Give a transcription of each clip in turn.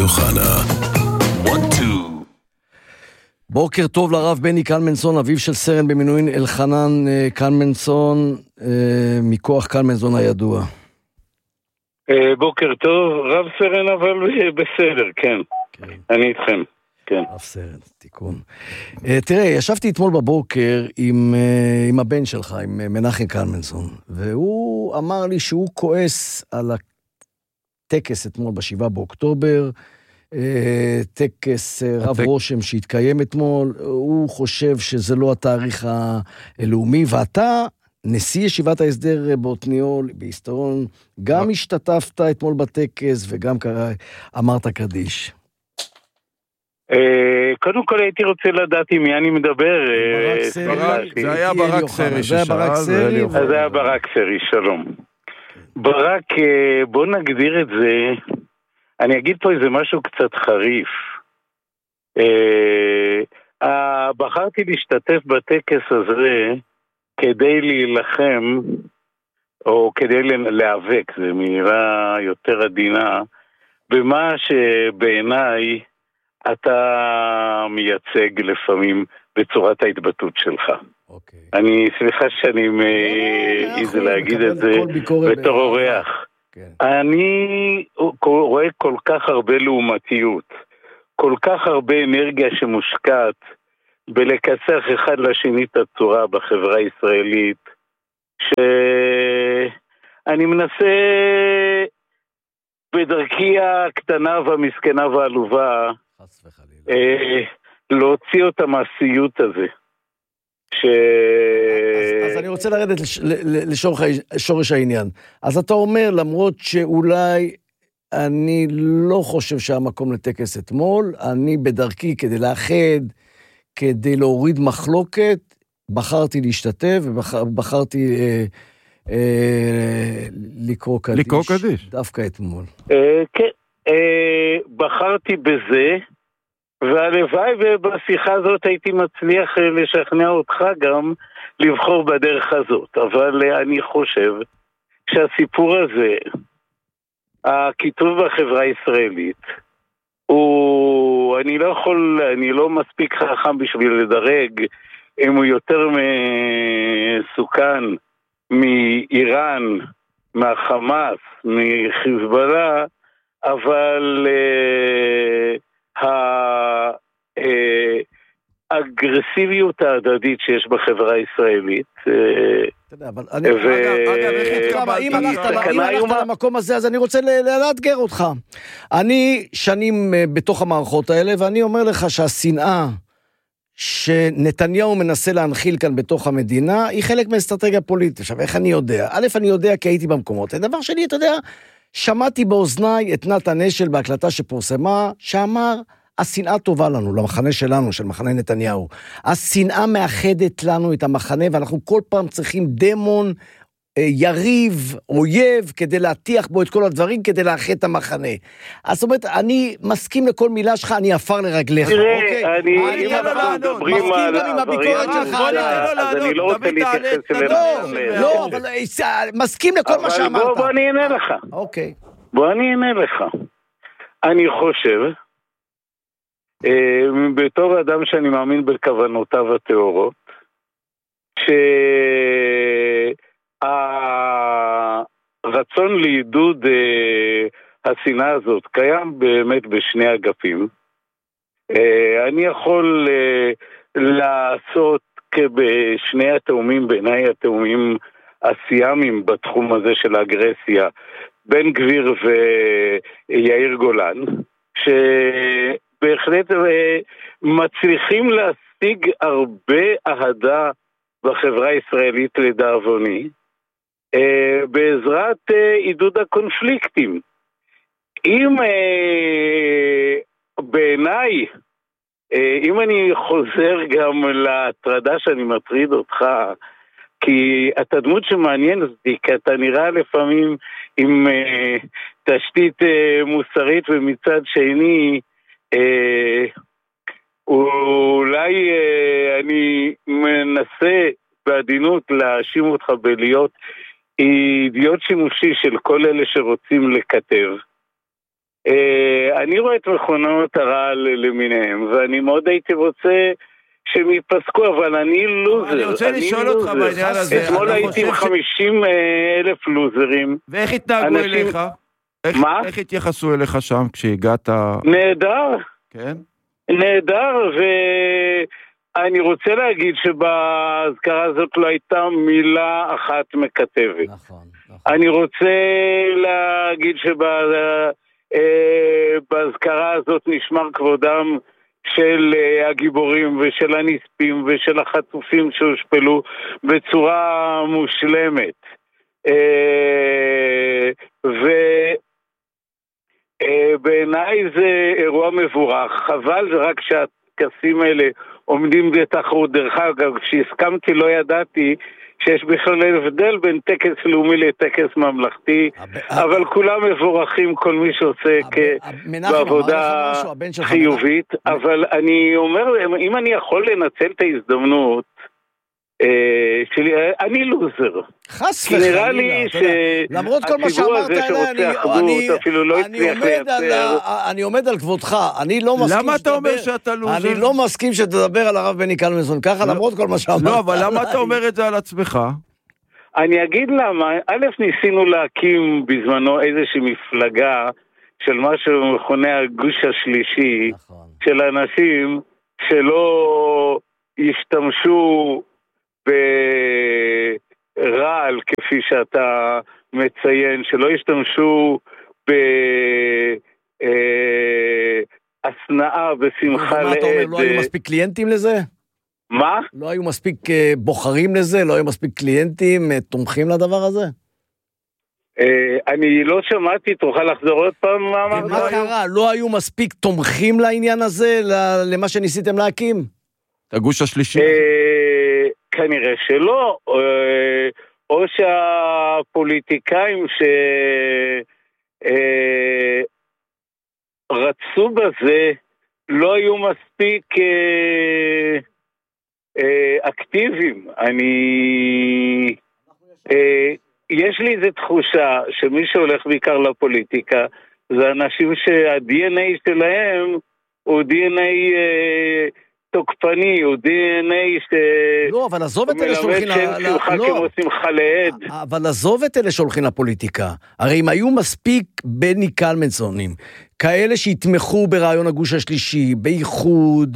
אוחנה. 1-2. בוקר טוב לרב בני קלמנסון, אביו של סרן במילואים אלחנן קלמנסון, מכוח קלמנסון הידוע. בוקר טוב, רב סרן אבל בסדר, כן. אני איתכם. כן. רב סרן, תיקון. תראה, ישבתי אתמול בבוקר עם הבן שלך, עם מנחם קלמנסון, והוא אמר לי שהוא כועס על הטקס אתמול ב7 באוקטובר, טקס רב רושם שהתקיים אתמול. הוא חושב שזה לא התאריך הלאומי, ואתה, נשיא ישיבת ההסדר באותניול, בהיסטורון, גם השתתפת אתמול בטקס וגם אמרת קדיש. קודם כל הייתי רוצה לדעת עם מי אני מדבר. זה היה ברק סרי ששאל. זה היה ברק סרי, שלום. ברק, בוא נגדיר את זה, אני אגיד פה איזה משהו קצת חריף. בחרתי להשתתף בטקס הזה כדי להילחם, או כדי להיאבק, זה מילה יותר עדינה, במה שבעיניי אתה מייצג לפעמים בצורת ההתבטאות שלך. אני סליחה שאני מעיז להגיד את זה בתור אורח. אני רואה כל כך הרבה לעומתיות, כל כך הרבה אנרגיה שמושקעת בלקצח אחד לשני את הצורה בחברה הישראלית, שאני מנסה בדרכי הקטנה והמסכנה והעלובה להוציא אותה מהסיוט הזה. אז אני רוצה לרדת לשורש העניין. אז אתה אומר, למרות שאולי אני לא חושב שהמקום לטקס אתמול, אני בדרכי כדי לאחד, כדי להוריד מחלוקת, בחרתי להשתתף ובחרתי לקרוא קדיש. דווקא אתמול. כן, בחרתי בזה, והלוואי ובשיחה הזאת הייתי מצליח לשכנע אותך גם לבחור בדרך הזאת. אבל אני חושב שהסיפור הזה, הכיתוב בחברה הישראלית, אני לא מספיק חכם בשביל לדרג אם הוא יותר מסוכן מאיראן, מהחמאס, מחיזבאללה, אבל האגרסיביות ההדדית שיש בחברה הישראלית. אבל אם הלכת למקום הזה, אז אני רוצה לאתגר אותך. אני שנים בתוך המערכות האלה, ואני אומר לך שהשנאה שנתניהו מנסה להנחיל כאן בתוך המדינה, היא חלק מאסטרטגיה פוליטית. עכשיו, איך אני יודע? א', אני יודע כי הייתי במקומות. הדבר שני, אתה יודע, שמעתי באוזניי את נתן אשל בהקלטה שפורסמה, שאמר, השנאה טובה לנו, למחנה שלנו, של מחנה נתניהו. השנאה מאחדת לנו את המחנה, ואנחנו כל פעם צריכים דמון, יריב, אויב, כדי להטיח בו את כל הדברים, כדי לאחד את המחנה. אז זאת אומרת, אני מסכים לכל מילה שלך, אני אפר לרגליך. תראה, אם אנחנו מדברים על הביקורת שלך, אז אני לא רוצה להתייחס אליהם. לא, אבל מסכים לכל מה שאמרת. אבל בוא אני אענה לך. אוקיי. בוא אני אענה לך. אני חושב, בתור אדם שאני מאמין בכוונותיו הטהורות, שהרצון לעידוד השנאה הזאת קיים באמת בשני אגפים. אני יכול לעשות בשני התאומים, בעיניי התאומים הסיאמיים בתחום הזה של האגרסיה, בן גביר ויאיר גולן, בהחלט מצליחים להשיג הרבה אהדה בחברה הישראלית לדאבוני, בעזרת עידוד הקונפליקטים. אם בעיניי, אם אני חוזר גם להטרדה שאני מטריד אותך, כי אתה דמות שמעניין אותי, כי אתה נראה לפעמים עם תשתית מוסרית, ומצד שני, אולי אני מנסה בעדינות להאשים אותך בלהיות אידיוט שימושי של כל אלה שרוצים לכתב. אני רואה את מכונות הרעל למיניהם, ואני מאוד הייתי רוצה שהם ייפסקו, אבל אני לוזר. אני רוצה לשאול אותך בעניין הזה. אתמול הייתי עם 50,000 לוזרים. ואיך התנהגו אליך? מה? איך התייחסו אליך שם כשהגעת? נהדר. כן? נהדר, ואני רוצה להגיד שבהזכרה הזאת לא הייתה מילה אחת מקטבת. נכון. אני רוצה להגיד שבהזכרה הזאת נשמר כבודם של הגיבורים ושל הנספים ושל החטופים שהושפלו בצורה מושלמת. ובעיניי זה אירוע מבורך. חבל זה רק שהטקסים האלה עומדים בתחרות. דרך אגב, כשהסכמתי לא ידעתי שיש בכלל הבדל בין טקס לאומי לטקס ממלכתי, אבל כולם מבורכים, כל מי שעוסק בעבודה חיובית. אבל אני אומר, אם אני יכול לנצל את ההזדמנות שלי, אני לוזר. חס וחלילה, למרות כל מה שאמרת אני עומד על כבודך, למה אתה אומר שאתה לוזר? אני לא מסכים שתדבר על הרב בני קלמנסון ככה, למרות כל מה שאמרת. לא, אבל למה אתה אומר את זה על עצמך? אני אגיד למה. א', ניסינו להקים בזמנו איזושהי מפלגה של מה שמכונה הגוש השלישי, של אנשים שלא ישתמשו ברעל, כפי שאתה מציין, שלא ישתמשו בהסנאה, בשמחה לעד. אתה אומר, לא היו מספיק קליינטים לזה? מה? לא היו מספיק בוחרים לזה? לא היו מספיק קליינטים תומכים לדבר הזה? אני לא שמעתי, תוכל לחזור עוד פעם? מה קרה? לא היו מספיק תומכים לעניין הזה, למה שניסיתם להקים? הגוש השלישי? כנראה שלא, או שהפוליטיקאים שרצו בזה לא היו מספיק אקטיביים. יש לי איזו תחושה שמי שהולך בעיקר לפוליטיקה זה אנשים שה-DNA שלהם הוא DNA תוקפני, הוא DNA לא, אבל עזוב את אלה שהולכים אבל עזוב את אלה שהולכים לפוליטיקה. הרי אם היו מספיק בני קלמנסונים, כאלה שיתמכו ברעיון הגוש השלישי, באיחוד,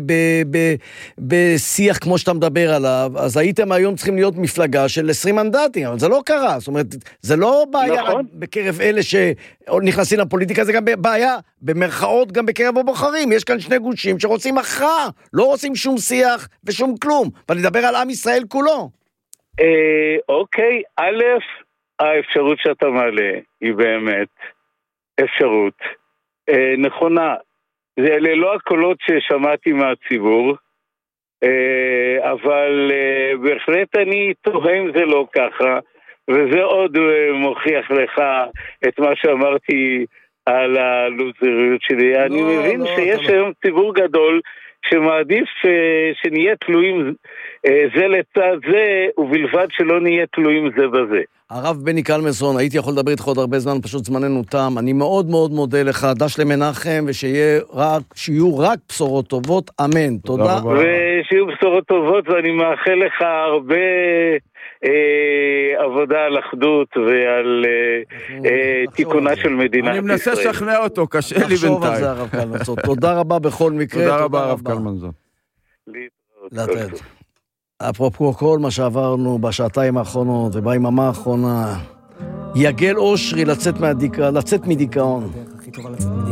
בשיח כמו שאתה מדבר עליו, אז הייתם היום צריכים להיות מפלגה של 20 מנדטים, אבל זה לא קרה. זאת אומרת, זה לא בעיה נכון. בקרב אלה שנכנסים לפוליטיקה, זה גם בעיה במרכאות גם בקרב הבוחרים. יש כאן שני גושים שרוצים הכרעה, לא רוצים שום שיח ושום כלום. ואני אדבר על עם ישראל כולו. אוקיי, א', האפשרות שאתה מעלה היא באמת אפשרות נכונה. אלה לא הקולות ששמעתי מהציבור, אבל בהחלט אני תוהה אם זה לא ככה, וזה עוד מוכיח לך את מה שאמרתי על הלוזריות שלי. אני מבין שיש היום ציבור גדול שמעדיף שנהיה תלויים זה לצד זה, ובלבד שלא נהיה תלויים זה בזה. הרב בני קלמנסון, הייתי יכול לדבר איתך עוד הרבה זמן, פשוט זמננו תם. אני מאוד מאוד מודה לך, דש למנחם, ושיהיו רק בשורות טובות, אמן. תודה. ושיהיו בשורות טובות, ואני מאחל לך הרבה עבודה על אחדות ועל תיקונה של מדינת ישראל. אני מנסה לשכנע אותו, קשה לי בינתיים. תחשוב על זה, הרב קלמנסון. תודה רבה בכל מקרה. תודה רבה, הרב קלמנסון. לתת. אפרופו כל מה שעברנו בשעתיים האחרונות וביממה האחרונה, יגל אושרי לצאת מדיכאון.